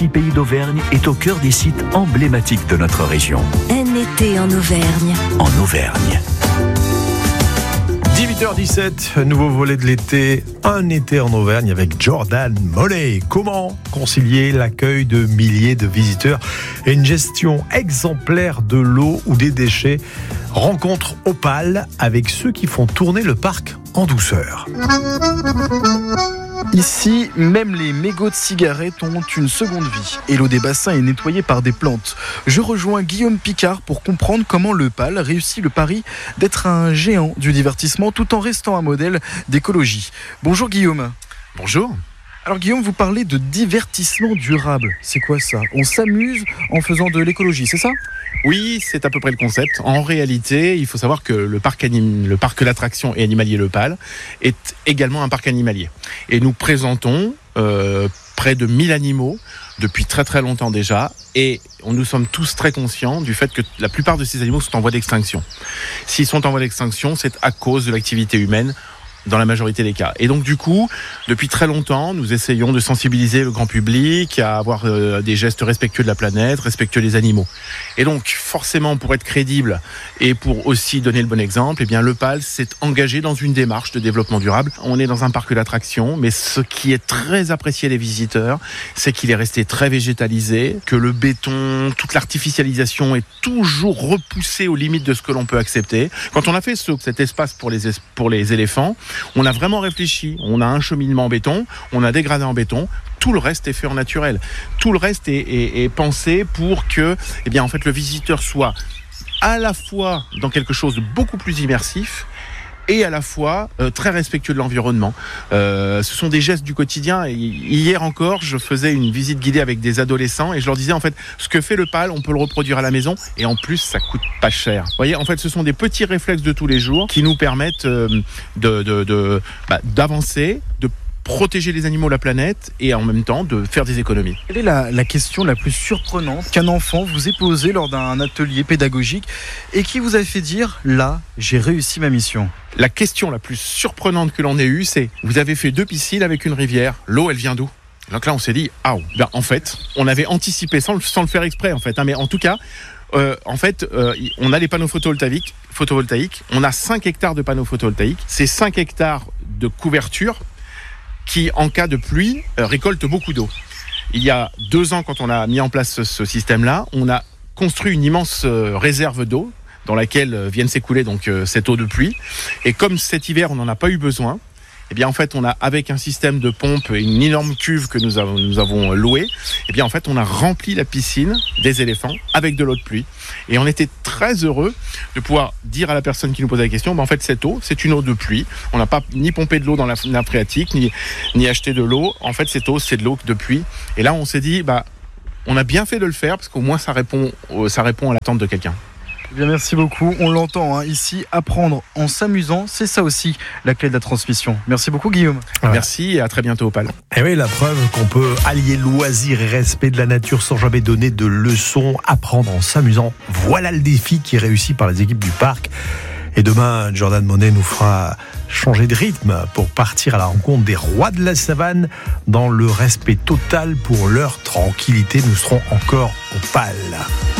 Pays d'Auvergne est au cœur des sites emblématiques de notre région. Un été en Auvergne. En Auvergne. 18h17, nouveau volet de l'été, un été en Auvergne avec Jordan Mollet. Comment concilier l'accueil de milliers de visiteurs et une gestion exemplaire de l'eau ou des déchets? Rencontre Opale avec ceux qui font tourner le parc en douceur. Ici, même les mégots de cigarettes ont une seconde vie et l'eau des bassins est nettoyée par des plantes. Je rejoins Guillaume Picard pour comprendre comment l'Opale réussit le pari d'être un géant du divertissement tout en restant un modèle d'écologie. Bonjour Guillaume. Bonjour. Alors Guillaume, vous parlez de divertissement durable. C'est quoi ça? On s'amuse en faisant de l'écologie, c'est ça? Oui, c'est à peu près le concept. En réalité, il faut savoir que le parc d'attractions et animalier L'Opale est également un parc animalier. Et nous présentons près de 1000 animaux depuis très très longtemps déjà. Et nous sommes tous très conscients du fait que la plupart de ces animaux sont en voie d'extinction. S'ils sont en voie d'extinction, c'est à cause de l'activité humaine dans la majorité des cas. Et donc du coup, depuis très longtemps, nous essayons de sensibiliser le grand public à avoir des gestes respectueux de la planète, respectueux des animaux. Et donc forcément, pour être crédible et pour aussi donner le bon exemple, eh bien L'Opale s'est engagé dans une démarche de développement durable. On est dans un parc d'attractions, mais ce qui est très apprécié des visiteurs, c'est qu'il est resté très végétalisé, que le béton, toute l'artificialisation est toujours repoussée aux limites de ce que l'on peut accepter. Quand on a fait cet espace pour les éléphants, on a vraiment réfléchi. On a un cheminement en béton, on a des gradins en béton. Tout le reste est fait en naturel. Tout le reste est pensé pour que, eh bien, en fait, le visiteur soit à la fois dans quelque chose de beaucoup plus immersif et à la fois très respectueux de l'environnement. Ce sont des gestes du quotidien. Et hier encore, je faisais une visite guidée avec des adolescents et je leur disais en fait, ce que fait l'Opale, on peut le reproduire à la maison et en plus, ça coûte pas cher. Vous voyez, en fait, ce sont des petits réflexes de tous les jours qui nous permettent d'avancer, de protéger les animaux, la planète et en même temps de faire des économies. Quelle est la question la plus surprenante qu'un enfant vous ait posée lors d'un atelier pédagogique et qui vous a fait dire « Là, j'ai réussi ma mission ». La question la plus surprenante que l'on ait eue, c'est « Vous avez fait 2 piscines avec une rivière, l'eau elle vient d'où ?» Donc là on s'est dit « Ah, en fait, on avait anticipé sans le faire exprès en fait, mais en tout cas, on a les panneaux photovoltaïques, on a 5 hectares de panneaux photovoltaïques, c'est 5 hectares de couverture qui, en cas de pluie, récolte beaucoup d'eau. Il y a 2 ans, quand on a mis en place ce système-là, on a construit une immense réserve d'eau dans laquelle viennent s'écouler donc cette eau de pluie. Et comme cet hiver, on n'en a pas eu besoin, eh bien en fait, on a avec un système de pompe et une énorme cuve que nous avons louée, eh bien en fait, on a rempli la piscine des éléphants avec de l'eau de pluie. Et on était très heureux de pouvoir dire à la personne qui nous posait la question, en fait, cette eau, c'est une eau de pluie. On n'a pas ni pompé de l'eau dans la nappe phréatique, ni acheté de l'eau. En fait, cette eau, c'est de l'eau de pluie. Et là, on s'est dit, on a bien fait de le faire parce qu'au moins, ça répond à l'attente de quelqu'un. Bien, merci beaucoup. On l'entend ici, apprendre en s'amusant, c'est ça aussi la clé de la transmission. Merci beaucoup Guillaume. Ouais. Merci et à très bientôt Opale. Et oui, la preuve qu'on peut allier loisir et respect de la nature sans jamais donner de leçons, apprendre en s'amusant. Voilà le défi qui est réussi par les équipes du parc. Et demain, Jordan Mollet nous fera changer de rythme pour partir à la rencontre des rois de la savane dans le respect total pour leur tranquillité. Nous serons encore au Opale.